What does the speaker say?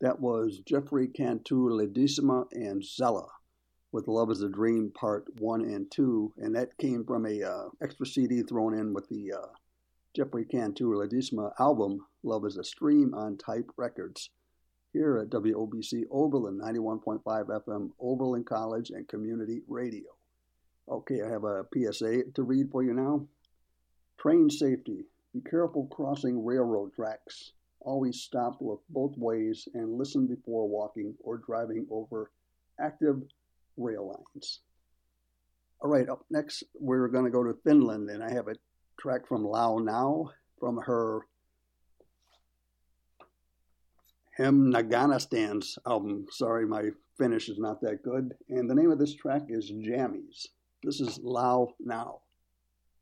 That was Jeffrey Cantu, Ledesma, and Zella with Love is a Dream Part 1 and 2. And that came from a extra CD thrown in with the Jeffrey Cantu, Ledesma album, Love is a Stream on Type Records. Here at WOBC Oberlin, 91.5 FM, Oberlin College and Community Radio. Okay, I have a PSA to read for you now. Train safety. Be careful crossing railroad tracks. Always stop, look both ways, and listen before walking or driving over active rail lines. All right, up next, we're going to go to Finland, and I have a track from Lau Now from her Hymnaganastan's album. Sorry, my Finnish is not that good. And the name of this track is Jammies. This is Lau Now.